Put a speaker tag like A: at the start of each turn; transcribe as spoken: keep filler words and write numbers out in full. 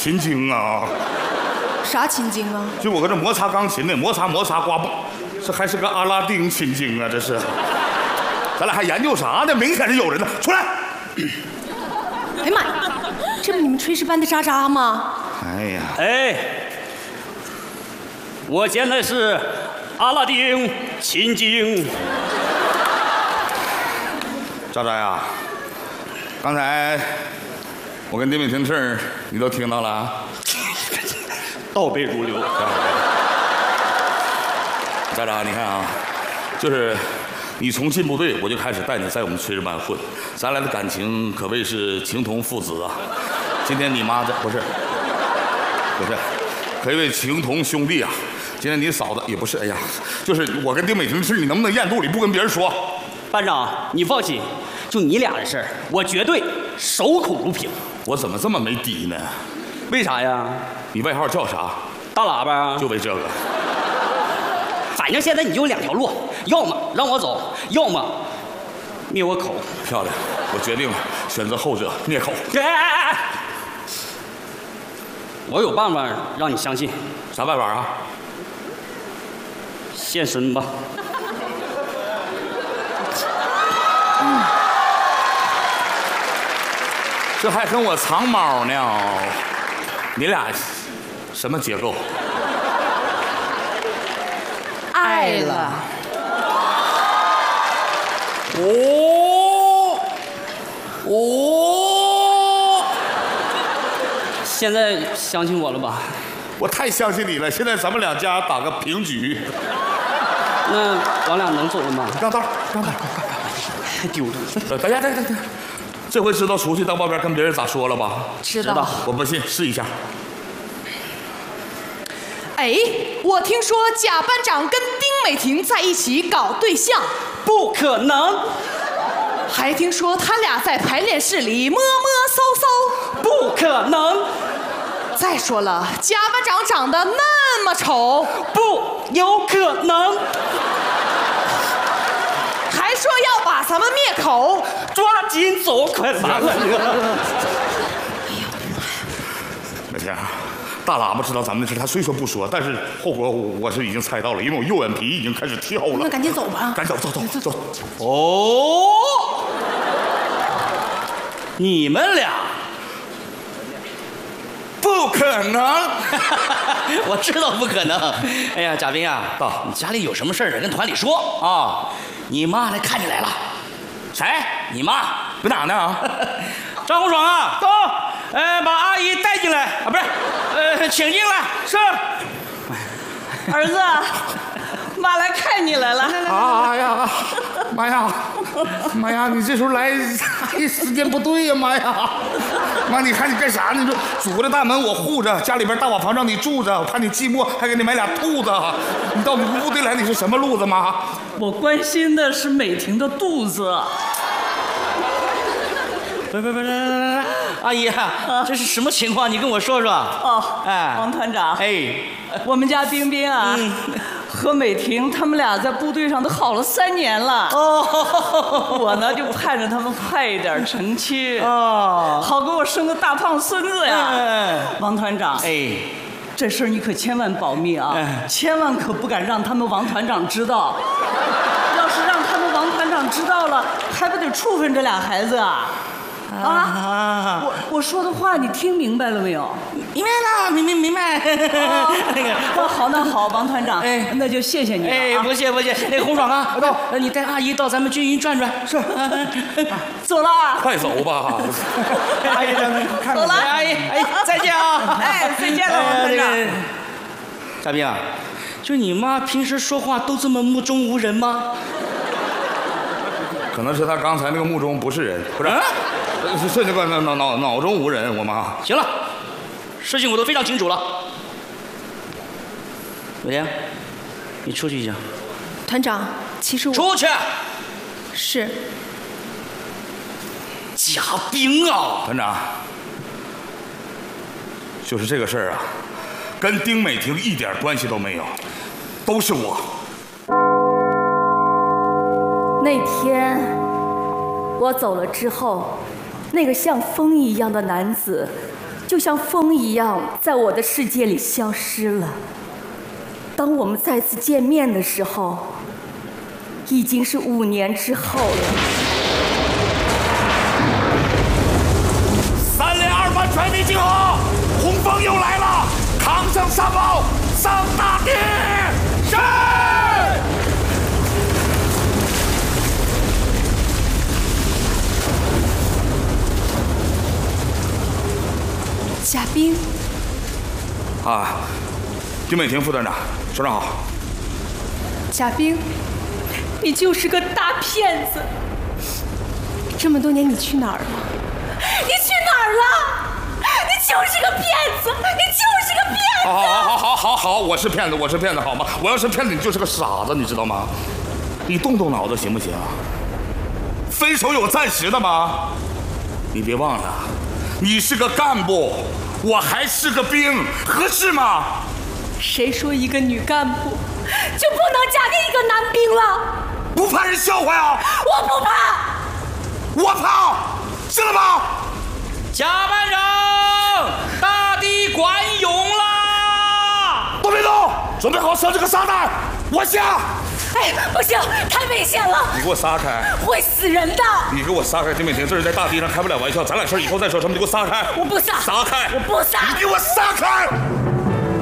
A: 琴经啊。
B: 啥琴经啊？
A: 就我搁这摩擦钢琴呢，摩擦摩擦刮不，这还是个阿拉丁琴经啊，这是。咱俩还研究啥呢？明显是有人呢，出来！
B: 哎呀妈呀，这不你们炊事班的渣渣吗？
A: 哎呀，
C: 哎，我捡的是阿拉丁琴经。
A: 渣渣呀，刚才我跟丁美婷的事儿，你都听到了啊？
C: 倒背如流。
A: 渣渣，你看啊，就是你从进部队，我就开始带你在我们炊事班混，咱俩的感情可谓是情同父子啊。今天你妈这不是，不是，可谓情同兄弟啊。今天你嫂子也不是，哎呀，就是我跟丁美婷的事，你能不能咽肚里不跟别人说？
C: 班长，你放心，就你俩的事儿，我绝对守口如瓶。
A: 我怎么这么没底呢？
C: 为啥呀？
A: 你外号叫啥？
C: 大喇叭。
A: 就为这个。
C: 反正现在你就两条路，要么让我走，要么灭我口。
A: 漂亮，我决定了，选择后者，灭口。
C: 哎哎哎！我有办法让你相信。
A: 啥办法啊？
C: 现身吧。
A: 嗯，这还跟我藏猫呢。你俩什么结构？
B: 爱了。
A: 哦哦，
C: 现在相信我了吧？
A: 我太相信你了。现在咱们两家打个平局。
C: 那咱俩能走了吗？
A: 让道，让道，
C: 太丢了。
A: 等下，等下，等下，这回知道出去当包边跟别人咋说了吧？
B: 知道。
A: 我不信，试一下。
B: 哎，我听说贾班长跟丁美婷在一起搞对象。
C: 不可能。
B: 还听说他俩在排练室里摸摸搜搜。
C: 不可能。
B: 再说了，贾班长长得那么丑。
C: 不有可能。
B: 还说要把咱们灭口。
C: 抓紧走，快完了。
A: 美婷，大喇叭知道咱们的事，他虽说不说，但是后果我是已经猜到了，因为我右眼皮已经开始跳了。
B: 那赶紧走吧。
A: 赶紧走走走走。
C: 哦，你们俩
A: 不可能。
D: 我知道不可能。哎呀，贾斌啊，到你家里有什么事儿跟团里说啊。你妈来看你来了。谁？你妈？
A: 搁哪呢？
D: 张红爽啊，到，呃，把阿姨带进来啊，不是，呃，请进来。是。
B: 儿子，妈来看你来了。
A: 哎呀，妈呀，妈呀！你这时候来，哎，时间不对呀，妈呀！妈，你看你干啥呢？你说阻着大门我护着，家里边大瓦房让你住着，我怕你寂寞，还给你买俩兔子。你到你部队来，你是什么路子妈？
E: 我关心的是美婷的肚子。
D: 不不不，来来来来，阿姨啊，这是什么情况？你跟我说说。
E: 哦，
D: 哎，
E: 王团长，
D: 哎，
E: 我们家冰冰啊，嗯、和美婷他们俩在部队上都好了三年了。哦，我呢就盼着他们快一点成亲，哦，好给我生个大胖孙子呀。哎、王团长，
D: 哎。
E: 这事儿你可千万保密啊！哎、千万可不敢让他们王团长知道。要是让他们王团长知道了，还不得处分这俩孩子啊？啊！啊我我说的话你听明白了没有？
D: 明白了，明明明白。
E: 那好，那好，王团长，哎，那就谢谢你了。
D: 哎，不谢不谢。那个洪爽啊，到，你带阿姨到咱们军营转转。
E: 是。走了啊！
A: 快走吧。
D: 阿姨，看走了，阿姨，哎，再见啊！
E: 哎，再见了，王团长。
D: 嘉宾啊，就你妈平时说话都这么目中无人吗？
A: 可能是他刚才那个目中不是人，不是？是是那个脑脑脑脑中无人，我妈。
D: 行了，事情我都非常清楚了。伟天，你出去一下。
B: 团长，其实我
D: 出去。
B: 是。
D: 贾冰啊，
A: 团长，就是这个事儿啊，跟丁美婷一点关系都没有，都是我。
F: 那天我走了之后，那个像风一样的男子就就像风一样，在我的世界里消失了。当我们再次见面的时候，已经是五年之后了。
A: 三连二班全体集合，洪峰又来了，扛上沙包上大地。是。
B: 贾冰。
A: 啊，丁美婷副团长，首长好。
B: 贾冰，你就是个大骗子！这么多年你去哪儿了？你去哪儿了？你就是个骗子！你就是个骗子！
A: 好好好好好好，我是骗子，我是骗子，好吗？我要是骗子，你就是个傻子，你知道吗？你动动脑子行不行？分手有暂时的吗？你别忘了，你是个干部，我还是个兵，合适吗？
B: 谁说一个女干部就不能嫁给一个男兵了？
A: 不怕人笑话呀？
B: 我不怕，
A: 我怕，知道吗？
D: 贾班长，大地管涌啦！
A: 都别动，准备好上这个沙袋，我下。
B: 哎，不行，太危险了！
A: 你给我撒开！
B: 会死人的！
A: 你给我撒开，丁美婷，这是在大地上开不了玩笑，咱俩事儿以后再说，什么？你给我撒开！
B: 我不撒！
A: 撒开！
B: 我不撒！
A: 你给我撒开！